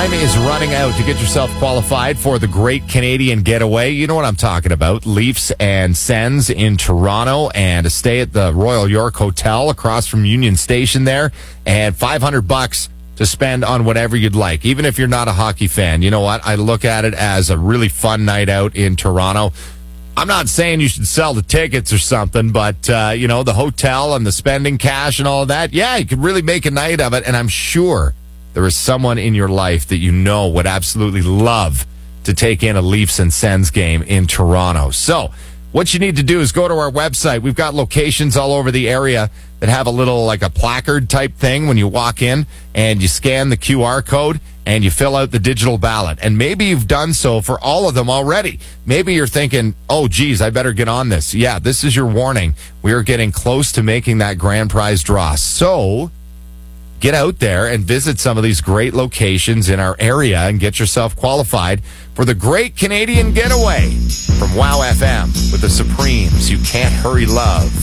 Time is running out to get yourself qualified for the Great Canadian Getaway. You know what I'm talking about. Leafs and Sens in Toronto, and a stay at the Royal York Hotel across from Union Station there, and $500 to spend on whatever you'd like. Even if you're not a hockey fan, you know what? I look at it as a really fun night out in Toronto. I'm not saying you should sell the tickets or something, but, the hotel and the spending cash and all of that, yeah, you could really make a night of it. And I'm sure there is someone in your life that you know would absolutely love to take in a Leafs and Sens game in Toronto. So what you need to do is go to our website. We've got locations all over the area that have a little, like a placard type thing when you walk in, and you scan the QR code and you fill out the digital ballot. And maybe you've done so for all of them already. Maybe you're thinking, oh, geez, I better get on this. Yeah, this is your warning. We are getting close to making that grand prize draw. So get out there and visit some of these great locations in our area and get yourself qualified for the Great Canadian Getaway from Wow FM with the Supremes. You Can't Hurry Love.